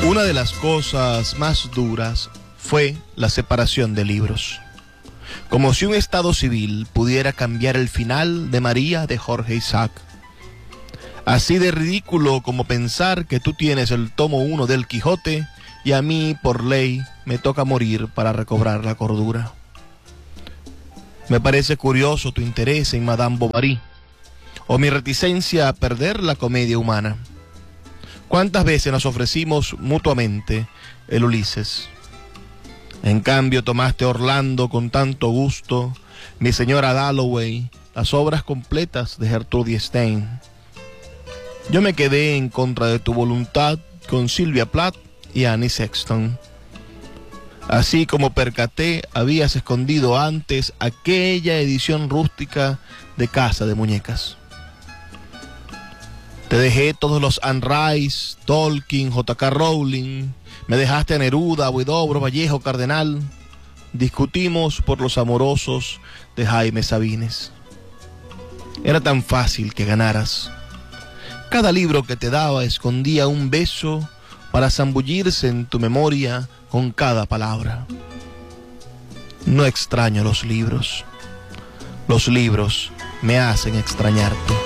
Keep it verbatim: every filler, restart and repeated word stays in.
Una de las cosas más duras fue la separación de libros. Como si un estado civil pudiera cambiar el final de María de Jorge Isaac. Así de ridículo como pensar que tú tienes el tomo uno del Quijote y a mí, por ley, me toca morir para recobrar la cordura. Me parece curioso tu interés en Madame Bovary, o mi reticencia a perder la comedia humana. ¿Cuántas veces nos ofrecimos mutuamente el Ulises? En cambio tomaste Orlando con tanto gusto, mi señora Dalloway, las obras completas de Gertrudis Stein. Yo me quedé en contra de tu voluntad con Sylvia Plath y Annie Sexton. Así como percaté, habías escondido antes aquella edición rústica de Casa de Muñecas. Te dejé todos los Anne Rice, Tolkien, J K Rowling, me dejaste a Neruda, Huidobro, Vallejo, Cardenal. Discutimos por los amorosos de Jaime Sabines. Era tan fácil que ganaras. Cada libro que te daba escondía un beso para zambullirse en tu memoria con cada palabra. No extraño los libros. Los libros me hacen extrañarte.